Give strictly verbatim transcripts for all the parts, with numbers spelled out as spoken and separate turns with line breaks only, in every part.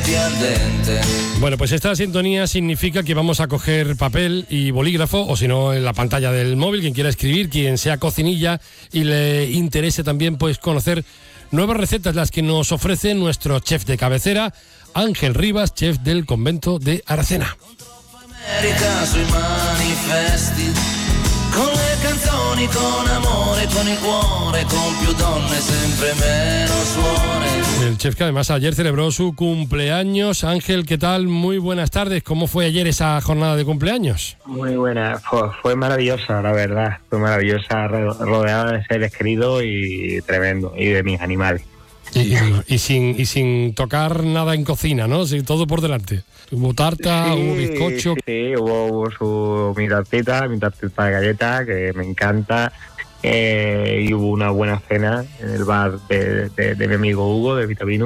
Bueno, pues esta sintonía significa que vamos a coger papel y bolígrafo, o si no, en la pantalla del móvil, quien quiera escribir, quien sea cocinilla y le interese también pues conocer nuevas recetas, las que nos ofrece nuestro chef de cabecera, Ángel Rivas, chef del convento de Aracena.
Con le canzoni, con amore, con il cuore, con più donne, sempre meno suore.
El chef que además ayer celebró su cumpleaños. Ángel, ¿qué tal? Muy buenas tardes. ¿Cómo fue ayer esa jornada de cumpleaños?
Muy buena, fue, fue maravillosa, la verdad. Fue maravillosa, rodeada de seres queridos y tremendo, y de mis animales.
Y, y, sin, y sin tocar nada en cocina, ¿no? Sí, todo por delante. Hubo tarta,
sí,
hubo bizcocho.
Sí, sí, hubo, hubo su, mi tartita, mi tartita de galleta, que me encanta. Eh, y hubo una buena cena en el bar de, de, de mi amigo Hugo, de Vitamino.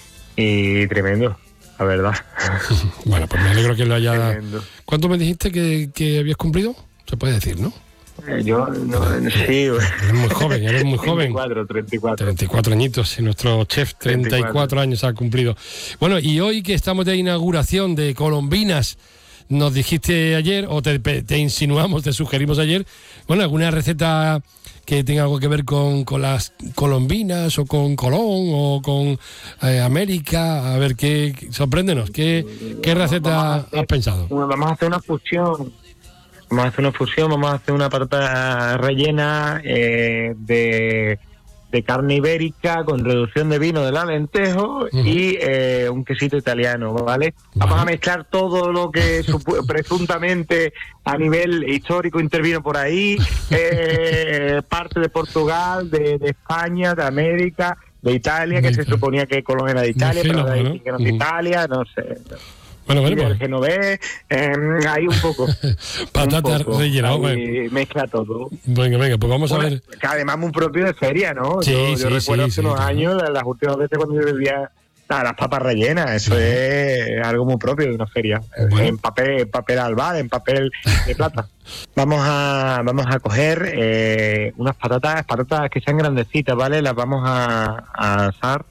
Y tremendo, la verdad.
Bueno, pues me alegro que lo haya...
Tremendo.
¿Cuánto me dijiste que, que habías cumplido? Se puede decir, ¿no?
Eh, yo, no, sí.
Eres muy joven, eres muy joven.
treinta y cuatro, treinta y cuatro.
treinta y cuatro añitos, y nuestro chef treinta y cuatro años ha cumplido. Bueno, y hoy que estamos de inauguración de Colombinas, nos dijiste ayer, o te, te insinuamos, te sugerimos ayer, bueno, alguna receta que tenga algo que ver con, con las colombinas, o con Colón, o con eh, América. A ver, qué, sorpréndenos, ¿qué, qué receta
hacer,
has pensado?
Vamos a hacer una fusión. Vamos a hacer una fusión, vamos a hacer una patata rellena eh, de, de carne ibérica con reducción de vino del Alentejo uh-huh. y eh, un quesito italiano, ¿vale? Vamos uh-huh. a mezclar todo lo que supu- presuntamente a nivel histórico intervino por ahí, eh, parte de Portugal, de, de España, de América, de Italia, que se suponía que Colón era de Italia, fino, pero de ahí ¿no? que no es de uh-huh. Italia, no sé...
Bueno, bueno,
pues.
pues.
Genovés, eh, hay un poco.
Patata rellena,
bueno. Mezcla todo.
Venga, venga, pues vamos bueno, a ver.
Que además muy propio de feria, ¿no?
Sí,
yo
sí,
yo recuerdo
sí,
hace unos
sí,
años, sí. las últimas veces cuando yo bebía ah, las papas rellenas, eso sí. es algo muy propio de una feria. Bueno. En papel, papel albal, en papel de plata. Vamos a vamos a coger eh, unas patatas, patatas que sean grandecitas, ¿vale? Las vamos a, a asar.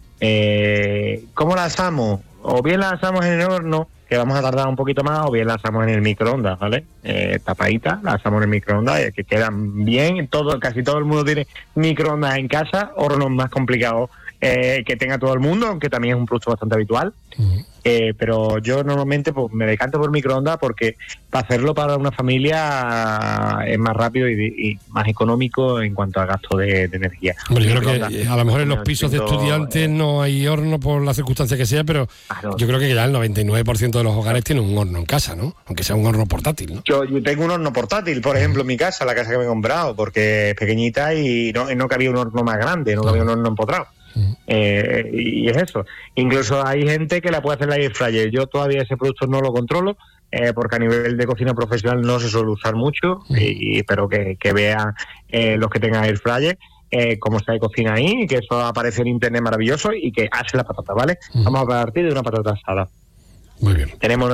Eh, ¿Cómo las asamos? O bien las asamos en el horno, que vamos a tardar un poquito más, o bien las asamos en el microondas, ¿vale? Eh, tapadita, las asamos en el microondas, y que quedan bien. Todo, casi todo el mundo tiene microondas en casa, hornos más complicados eh, que tenga todo el mundo, aunque también es un producto bastante habitual. Uh-huh. Eh, pero yo normalmente pues, me decanto por microondas porque para hacerlo para una familia es más rápido y, y más económico en cuanto a gasto de, de energía.
Bueno, yo creo que a lo mejor en los pisos de estudiantes no hay horno por la circunstancia que sea, pero claro. yo creo que ya el noventa y nueve por ciento de los hogares tienen un horno en casa, ¿no? Aunque sea un horno portátil, ¿no?
Yo, yo tengo un horno portátil, por ejemplo, en mi casa, la casa que me he comprado, porque es pequeñita y no, no cabía un horno más grande, no cabía un horno empotrado. Eh, y es eso. Incluso hay gente que la puede hacer la air fryer. Yo todavía ese producto no lo controlo eh, porque a nivel de cocina profesional no se suele usar mucho, y, pero que, que vean eh, los que tengan air fryer eh, cómo se cocina ahí, y que eso aparece en internet maravilloso y que hace la patata, ¿vale? Uh-huh. Vamos a partir de una patata asada.
Muy bien.
Tenemos